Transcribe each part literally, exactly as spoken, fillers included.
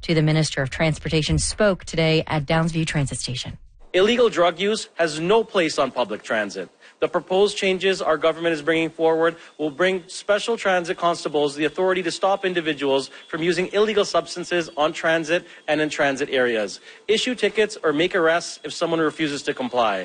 to the Minister of Transportation spoke today at Downsview Transit Station. Illegal drug use has no place on public transit. The proposed changes our government is bringing forward will bring special transit constables the authority to stop individuals from using illegal substances on transit and in transit areas, issue tickets or make arrests if someone refuses to comply.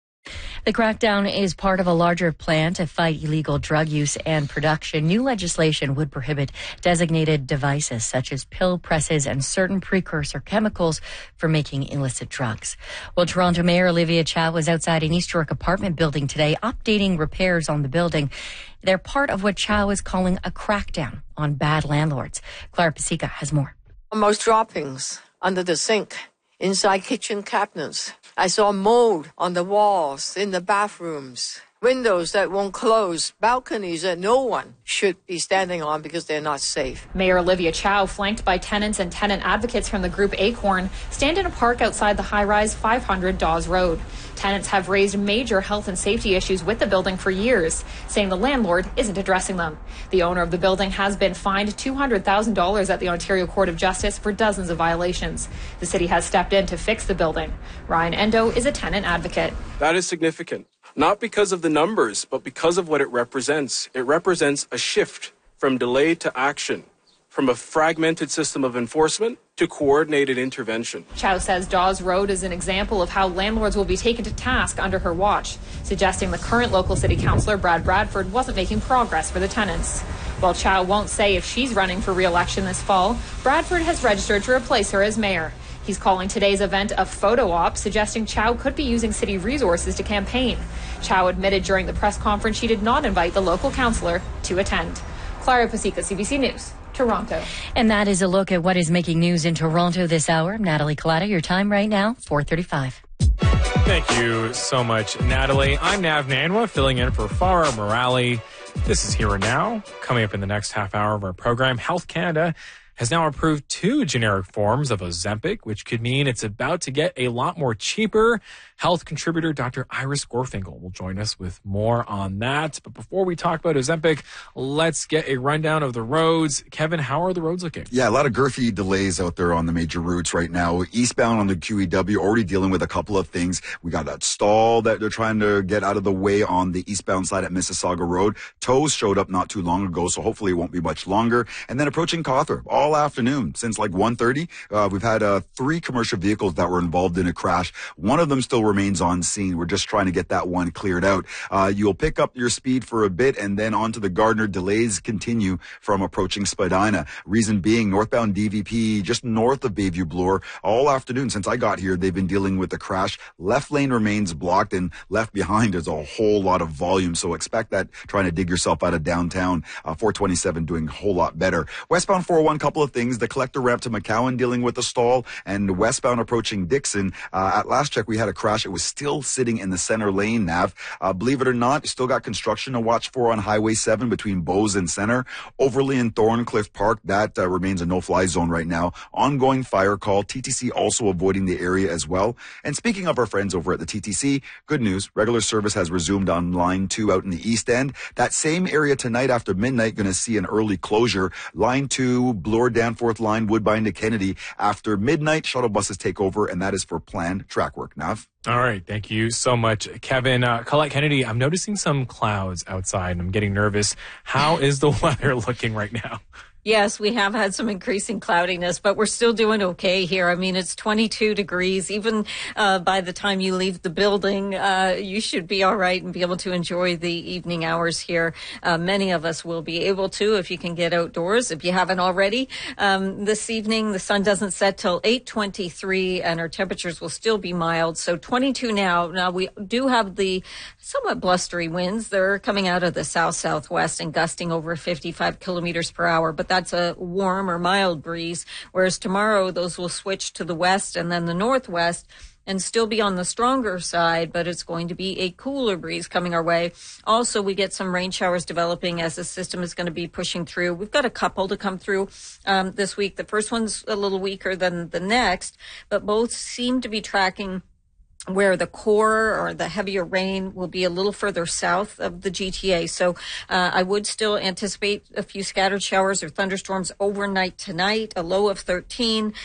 The crackdown is part of a larger plan to fight illegal drug use and production. New legislation would prohibit designated devices such as pill presses and certain precursor chemicals for making illicit drugs. Well, Toronto Mayor Olivia Chow was outside an East York apartment building today updating repairs on the building. They're part of what Chow is calling a crackdown on bad landlords. Clara Pasica has more. Almost droppings under the sink, inside kitchen cabinets. I saw mold on the walls, in the bathrooms, windows that won't close, balconies that no one should be standing on because they're not safe. Mayor Olivia Chow, flanked by tenants and tenant advocates from the group Acorn, stand in a park outside the high-rise five hundred Dawes Road. Tenants have raised major health and safety issues with the building for years, saying the landlord isn't addressing them. The owner of the building has been fined two hundred thousand dollars at the Ontario Court of Justice for dozens of violations. The city has stepped in to fix the building. Ryan Endo is a tenant advocate. That is significant, not because of the numbers, but because of what it represents. It represents a shift from delay to action, from a fragmented system of enforcement to coordinated intervention. Chow says Dawes Road is an example of how landlords will be taken to task under her watch, suggesting the current local city councillor, Brad Bradford, wasn't making progress for the tenants. While Chow won't say if she's running for re-election this fall, Bradford has registered to replace her as mayor. He's calling today's event a photo op, suggesting Chow could be using city resources to campaign. Chow admitted during the press conference she did not invite the local councillor to attend. Clara Pasica, C B C News, Toronto. And that is a look at what is making news in Toronto this hour. I'm Natalie Collada. Your time right now, four thirty-five. Thank you so much, Natalie. I'm Nav Nanwa, filling in for Farah Morali. This is Here and Now. Coming up in the next half hour of our program, Health Canada has now approved two generic forms of Ozempic, which could mean it's about to get a lot more cheaper. Health contributor Doctor Iris Gorfinkel will join us with more on that. But before we talk about Ozempic, let's get a rundown of the roads. Kevin, how are the roads looking? Yeah, a lot of girthy delays out there on the major routes right now. Eastbound on the Q E W, already dealing with a couple of things. We got that stall that they're trying to get out of the way on the eastbound side at Mississauga Road. Tows showed up not too long ago, so hopefully it won't be much longer. And then approaching Cawthorpe all afternoon since like one thirty. Uh, we've had uh, three commercial vehicles that were involved in a crash. One of them still remains on scene. We're just trying to get that one cleared out. Uh, you'll pick up your speed for a bit and then onto the Gardner. Delays continue from approaching Spadina. Reason being, northbound D V P just north of Bayview Bloor all afternoon since I got here. They've been dealing with the crash. Left lane remains blocked and left behind is a whole lot of volume. So expect that trying to dig yourself out of downtown. Uh, four twenty-seven doing a whole lot better. Westbound four oh one, couple of things. The collector ramp to McCowan dealing with a stall, and westbound approaching Dixon. Uh, at last check, we had a crash. It was still sitting in the center lane, Nav. Uh, believe it or not, still got construction to watch for on Highway seven between Bowes and Center. Overly and Thorncliffe Park, that uh, remains a no-fly zone right now. Ongoing fire call. T T C also avoiding the area as well. And speaking of our friends over at the T T C, good news. Regular service has resumed on Line two out in the East End. That same area tonight after midnight going to see an early closure. Line two, Bloor Danforth line, Woodbine to Kennedy. After midnight, shuttle buses take over, and that is for planned track work. Nav? All right. Thank you so much, Kevin. Uh, Colette Kennedy, I'm noticing some clouds outside and I'm getting nervous. How is the weather looking right now? Yes, we have had some increasing cloudiness, but we're still doing okay here. I mean, it's twenty-two degrees. Even uh, by the time you leave the building, uh, you should be all right and be able to enjoy the evening hours here. Uh, many of us will be able to if you can get outdoors, if you haven't already. Um, this evening, the sun doesn't set till eight twenty-three, and our temperatures will still be mild. So twenty-two now. Now, we do have the somewhat blustery winds. They're coming out of the south-southwest and gusting over fifty-five kilometers per hour, but that's a warm or mild breeze, whereas tomorrow those will switch to the west and then the northwest and still be on the stronger side, but it's going to be a cooler breeze coming our way. Also, we get some rain showers developing as the system is going to be pushing through. We've got a couple to come through um, this week. The first one's a little weaker than the next, but both seem to be tracking where the core or the heavier rain will be a little further south of the G T A. So uh, I would still anticipate a few scattered showers or thunderstorms overnight tonight, a low of thirteen.